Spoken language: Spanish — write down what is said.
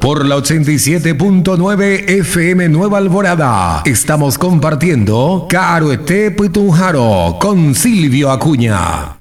Por la 87.9 FM Nueva Alvorada. Estamos compartiendo Caroete Putunjaro con Silvio Acuña.